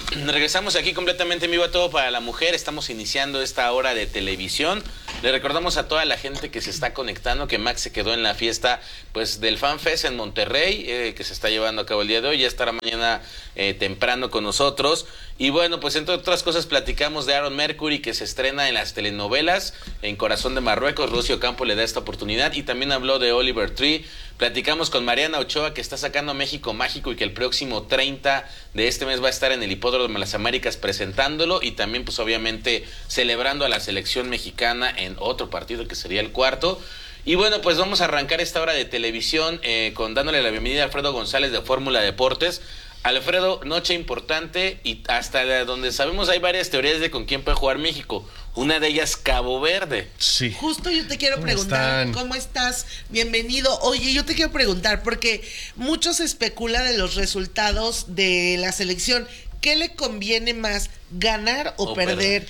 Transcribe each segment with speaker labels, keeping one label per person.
Speaker 1: Regresamos aquí completamente en vivo a Todo para la Mujer. Estamos iniciando esta hora de televisión. Le recordamos a toda la gente que se está conectando que Max se quedó en la fiesta pues del FanFest en Monterrey, que se está llevando a cabo el día de hoy. Ya estará mañana temprano con nosotros. Y bueno, pues entre otras cosas platicamos de Aaron Mercury, que se estrena en las telenovelas en Corazón de Marruecos. Rocío Campo le da esta oportunidad y también habló de Oliver Tree. Platicamos con Mariana Ochoa, que está sacando México Mágico y que el próximo 30 de este mes va a estar en el Hipódromo de las Américas presentándolo y también pues obviamente celebrando a la selección mexicana en otro partido que sería el cuarto. Y bueno, pues vamos a arrancar esta hora de televisión dándole la bienvenida a Alfredo González de Fórmula Deportes. Alfredo, noche importante y hasta donde sabemos hay varias teorías de con quién puede jugar México. Una de ellas, Cabo Verde.
Speaker 2: Sí.
Speaker 3: Justo yo te quiero preguntar, ¿cómo estás? Bienvenido. Oye, yo te quiero preguntar, porque mucho se especula de los resultados de la selección. ¿Qué le conviene más, ganar o perder?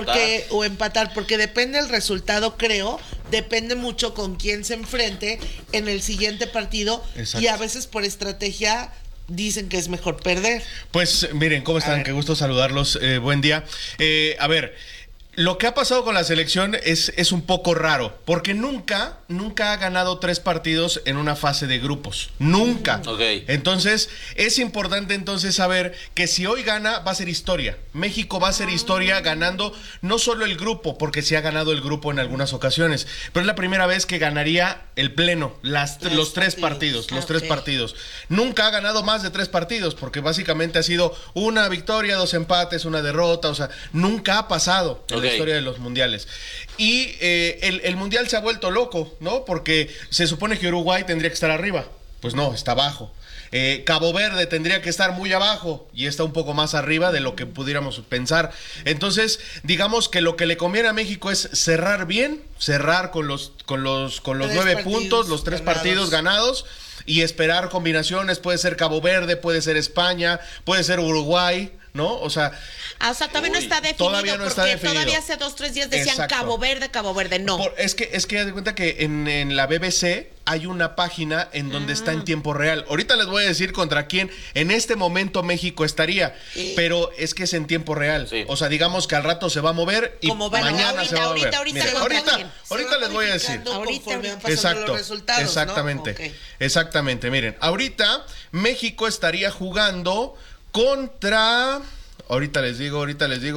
Speaker 3: O empatar, porque depende del resultado, creo, depende mucho con quién se enfrente en el siguiente partido. Exacto. Y a veces por estrategia dicen que es mejor perder.
Speaker 2: Pues miren, ¿cómo están? Qué gusto saludarlos, buen día. A ver, lo que ha pasado con la selección es un poco raro, porque nunca ha ganado 3 partidos en una fase de grupos, nunca.
Speaker 1: Okay.
Speaker 2: Entonces, es importante entonces saber que si hoy gana, va a ser historia. México va a ser historia ganando no solo el grupo, porque sí ha ganado el grupo en algunas ocasiones, pero es la primera vez que ganaría el pleno, los tres partidos. Nunca ha ganado más de 3 partidos, porque básicamente ha sido una victoria, 2 empates, una derrota, o sea, nunca ha pasado en la historia de los mundiales. Y el mundial se ha vuelto loco, ¿no? Porque se supone que Uruguay tendría que estar arriba. Pues no, está abajo. Cabo Verde tendría que estar muy abajo y está un poco más arriba de lo que pudiéramos pensar. Entonces, digamos que lo que le conviene a México es cerrar bien, cerrar con los 9 puntos, los 3 partidos ganados y esperar combinaciones. Puede ser Cabo Verde, puede ser España, puede ser Uruguay, ¿no? O sea,
Speaker 4: todavía no está definido.
Speaker 2: Todavía no está definido.
Speaker 4: Todavía hace 2-3 días decían
Speaker 2: Exacto.
Speaker 4: Cabo Verde, no.
Speaker 2: Es que haz de cuenta que en la BBC hay una página en donde está en tiempo real. Ahorita les voy a decir contra quién en este momento México estaría, pero es que es en tiempo real. Sí. O sea, digamos que al rato se va a mover y mañana se va a mover. Ahorita les voy a decir. Exacto.
Speaker 3: Los resultados,
Speaker 2: exactamente.
Speaker 3: ¿no? Okay.
Speaker 2: Exactamente. Miren, ahorita México estaría jugando contra... Ahorita les digo.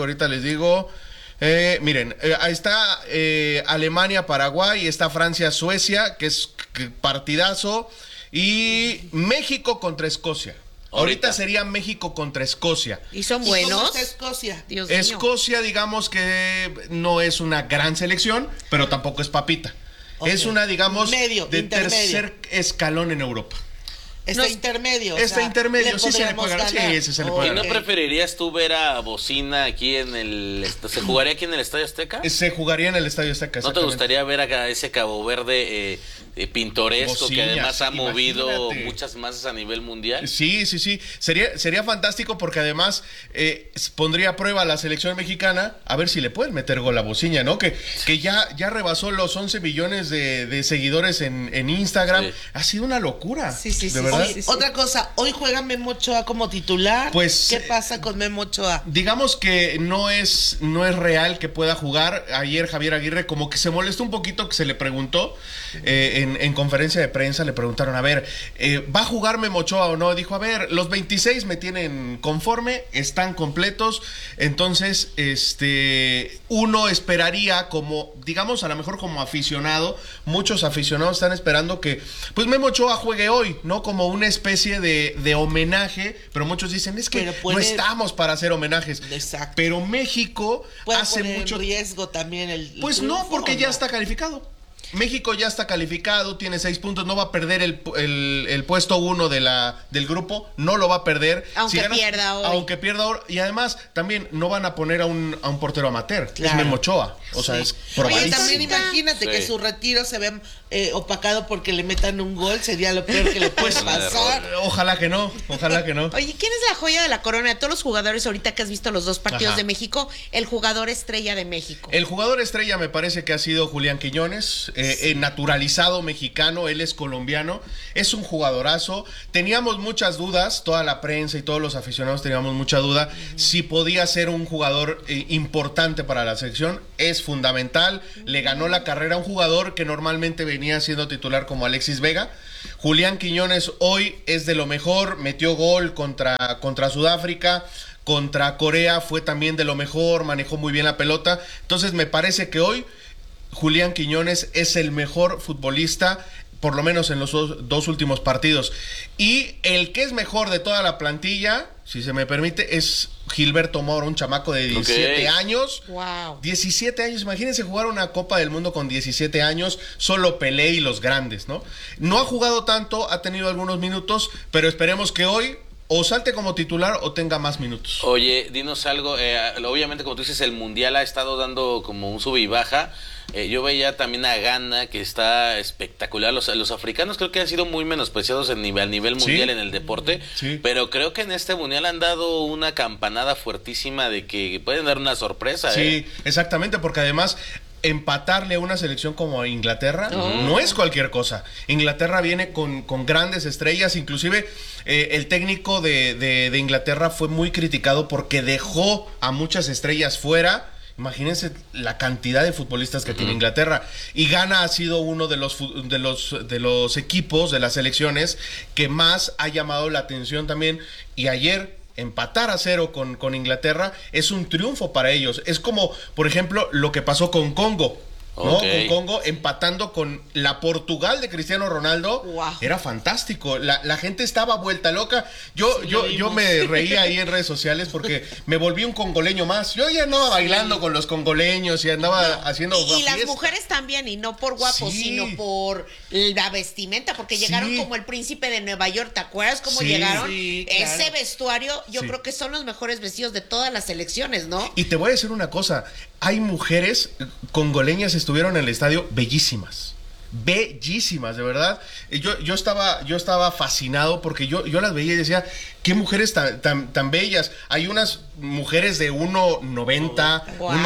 Speaker 2: Miren, ahí está Alemania, Paraguay, está Francia, Suecia, que es partidazo, y México contra Escocia. Ahorita sería México contra Escocia.
Speaker 4: ¿Y son buenos?
Speaker 3: ¿Cómo está Escocia?
Speaker 4: Dios mío.
Speaker 2: Escocia, digamos que no es una gran selección, pero tampoco es papita. Okay. Es una, digamos, de tercer escalón en Europa.
Speaker 3: Intermedio.
Speaker 2: Intermedio, sí se le puede ganar. Sí, se le puede ganar.
Speaker 1: ¿Y no preferirías tú ver a Bocina aquí ¿se jugaría aquí en el Estadio Azteca?
Speaker 2: Se jugaría en el Estadio Azteca.
Speaker 1: ¿No te gustaría ver a ese Cabo Verde pintoresco Bocina, que además ha movido muchas masas a nivel mundial?
Speaker 2: Sí. Sería fantástico porque además pondría a prueba a la selección mexicana a ver si le pueden meter gol a Bocina, ¿no? Que ya rebasó los 11 millones de seguidores en Instagram. Sí. Ha sido una locura.
Speaker 3: Sí.
Speaker 2: De verdad.
Speaker 3: Sí. Otra cosa, hoy juega Memo Ochoa como titular.
Speaker 2: Pues,
Speaker 3: ¿qué pasa con Memo Ochoa?
Speaker 2: Digamos que no es real que pueda jugar. Ayer Javier Aguirre como que se molestó un poquito, que se le preguntó en conferencia de prensa, le preguntaron, a ver, ¿va a jugar Memo Ochoa o no? Dijo, a ver, los 26 me tienen conforme, están completos, entonces uno esperaría como, digamos, a lo mejor como aficionado, muchos aficionados están esperando que pues Memo Ochoa juegue hoy, ¿no? Como una especie de homenaje, pero muchos dicen, es que no estamos para hacer homenajes.
Speaker 3: Exacto.
Speaker 2: Pero México hace mucho
Speaker 3: en riesgo también
Speaker 2: pues no, porque ya está calificado. México ya está calificado, tiene 6 puntos, no va a perder el puesto 1 del grupo, no lo va a perder.
Speaker 4: Pierda hoy.
Speaker 2: Y además también no van a poner a un portero amateur, claro. Es Memo Ochoa. O sea,
Speaker 3: Oye, también imagínate que su retiro se ve opacado porque le metan un gol, sería lo peor que le puede pasar.
Speaker 2: Ojalá que no.
Speaker 4: Oye, ¿quién es la joya de la corona de todos los jugadores ahorita que has visto los dos partidos de México? El jugador estrella de México.
Speaker 2: El jugador estrella me parece que ha sido Julián Quiñones, naturalizado mexicano, él es colombiano, es un jugadorazo. Teníamos muchas dudas, toda la prensa y todos los aficionados teníamos mucha duda si podía ser un jugador importante para la selección. Es fundamental, le ganó la carrera a un jugador que normalmente venía siendo titular como Alexis Vega. Julián Quiñones hoy es de lo mejor, metió gol contra Sudáfrica, contra Corea fue también de lo mejor, manejó muy bien la pelota. Entonces me parece que hoy Julián Quiñones es el mejor futbolista, por lo menos en los dos últimos partidos. Y el que es mejor de toda la plantilla, si se me permite, es Gilberto Moro, un chamaco de 17 años.
Speaker 4: Wow.
Speaker 2: 17 años, imagínense jugar una Copa del Mundo con 17 años, solo Pelé y los grandes, ¿no? No ha jugado tanto, ha tenido algunos minutos, pero esperemos que hoy o salte como titular o tenga más minutos.
Speaker 1: Oye, dinos algo, obviamente como tú dices, el Mundial ha estado dando como un sube y baja. Yo veía también a Ghana, que está espectacular. Los africanos creo que han sido muy menospreciados a nivel mundial en el deporte, pero creo que en este mundial han dado una campanada fuertísima de que pueden dar una sorpresa.
Speaker 2: Sí, exactamente, porque además empatarle a una selección como Inglaterra no es cualquier cosa. Inglaterra viene con grandes estrellas, inclusive el técnico de Inglaterra fue muy criticado porque dejó a muchas estrellas fuera. Imagínense la cantidad de futbolistas que tiene Inglaterra. Y Ghana ha sido uno de los equipos, de las selecciones, que más ha llamado la atención también. Y ayer empatar a 0 con Inglaterra es un triunfo para ellos. Es como, por ejemplo, lo que pasó con Congo, ¿no? Con Congo empatando con la Portugal de Cristiano Ronaldo. Wow. Era fantástico. La gente estaba vuelta loca. Yo me reía ahí en redes sociales porque me volví un congoleño más. Yo ya andaba bailando con los congoleños y andaba haciendo
Speaker 4: y las mujeres también, y no por guapos, sino por la vestimenta, porque llegaron como el príncipe de Nueva York. ¿Te acuerdas cómo llegaron? Sí, claro. Ese vestuario, yo creo que son los mejores vestidos de todas las selecciones, ¿no?
Speaker 2: Y te voy a decir una cosa, hay mujeres congoleñas estuvieron en el estadio bellísimas, de verdad. Yo estaba fascinado porque yo las veía y decía, qué mujeres tan bellas. Hay unas mujeres de 1.90,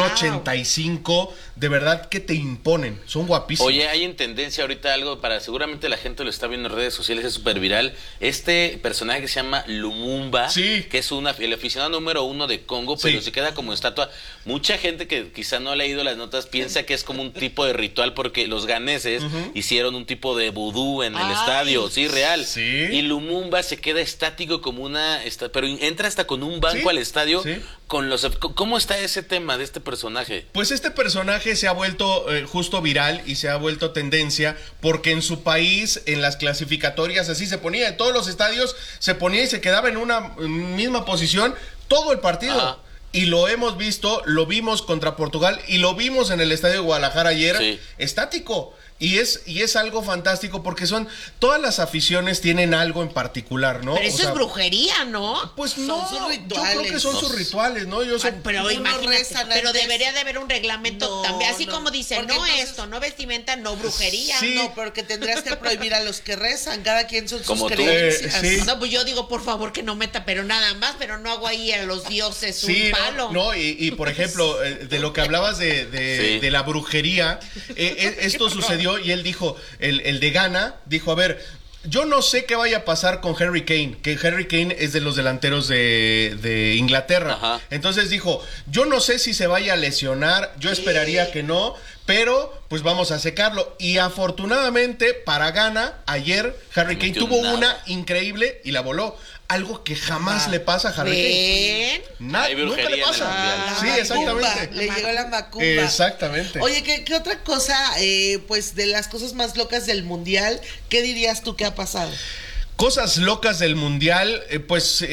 Speaker 2: 1.85, de verdad que te imponen, son guapísimas.
Speaker 1: Oye, hay en tendencia ahorita algo para, seguramente la gente lo está viendo en redes sociales, es súper viral, este personaje que se llama Lumumba, que es el aficionado número 1 de Congo, pero se queda como estatua. Mucha gente que quizá no ha leído las notas piensa que es como un tipo de ritual porque los ganeses hicieron un tipo de vudú en el estadio, real. Y Lumumba se queda estático como pero entra hasta con un banco al estadio. ¿Cómo está ese tema de este personaje?
Speaker 2: Pues este personaje se ha vuelto justo viral y se ha vuelto tendencia porque en su país, en las clasificatorias, así se ponía, en todos los estadios se ponía y se quedaba en una misma posición todo el partido. Y lo hemos visto, lo vimos contra Portugal y lo vimos en el estadio de Guadalajara ayer, estático. Y es algo fantástico porque todas las aficiones tienen algo en particular, ¿no?
Speaker 4: Pero eso es brujería, ¿no?
Speaker 2: Pues no, yo creo que son sus rituales, ¿no?
Speaker 4: Pero imagínate, pero debería de haber un reglamento también, así como dicen, no entonces, esto, no vestimenta, no brujería.
Speaker 3: No, porque tendrías que prohibir a los que rezan, cada quien son sus creencias.
Speaker 4: No, pues yo digo, por favor, que no meta, pero nada más, pero no hago ahí a los dioses un palo.
Speaker 2: No, y por ejemplo, de lo que hablabas de la brujería, esto sucedió. Y él dijo, el de Ghana, dijo, a ver, yo no sé qué vaya a pasar con Harry Kane, que Harry Kane es de los delanteros de Inglaterra. Entonces dijo, yo no sé si se vaya a lesionar, yo esperaría que no, pero pues vamos a secarlo. Y afortunadamente para Ghana, ayer Harry Kane tuvo una increíble y la voló. Algo que jamás le pasa a Harry Kane. Nunca le pasa. Sí, exactamente.
Speaker 3: Le llegó la macumba.
Speaker 2: Exactamente.
Speaker 3: Oye, ¿qué otra cosa, pues de las cosas más locas del Mundial, qué dirías tú que ha pasado?
Speaker 2: Cosas locas del Mundial, pues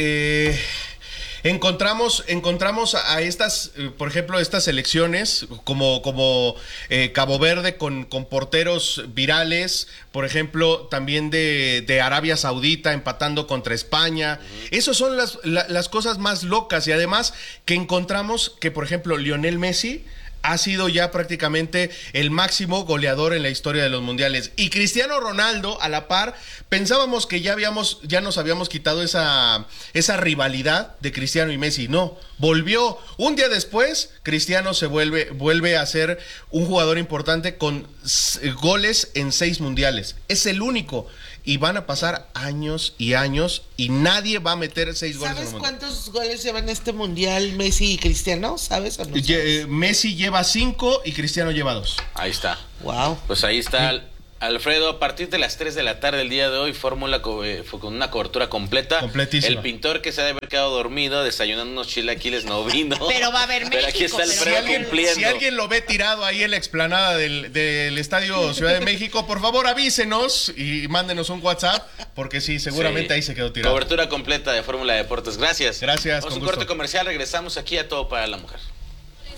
Speaker 2: encontramos a estas, por ejemplo, estas selecciones como Cabo Verde con porteros virales, por ejemplo, también de Arabia Saudita empatando contra España. Esas son las cosas más locas y además que encontramos que, por ejemplo, Lionel Messi ha sido ya prácticamente el máximo goleador en la historia de los mundiales. Y Cristiano Ronaldo, a la par, pensábamos que ya nos habíamos quitado esa rivalidad de Cristiano y Messi. No, volvió. Un día después, Cristiano se vuelve a ser un jugador importante con goles en 6 mundiales. Es el único. Y van a pasar años y años y nadie va a meter 6 goles.
Speaker 3: ¿Sabes cuántos goles llevan este mundial Messi y Cristiano? ¿Sabes o no
Speaker 2: sabes? Messi lleva 5 y Cristiano lleva 2.
Speaker 1: Ahí está.
Speaker 3: Wow.
Speaker 1: Pues ahí está. Alfredo, a partir de las 3 de la tarde del día de hoy, Fórmula fue con una cobertura completa.
Speaker 2: Completísima.
Speaker 1: El pintor que se debe haber quedado dormido desayunando unos chilaquiles no vino.
Speaker 4: Pero va a haber México.
Speaker 1: Pero aquí está Alfredo cumpliendo.
Speaker 2: Si alguien lo ve tirado ahí en la explanada del Estadio Ciudad de México, por favor avísenos y mándenos un WhatsApp, porque sí, seguramente ahí se quedó tirado.
Speaker 1: Cobertura completa de Fórmula Deportes. Gracias.
Speaker 2: Gracias.
Speaker 1: Vamos a un corte comercial, regresamos aquí a Todo para la Mujer.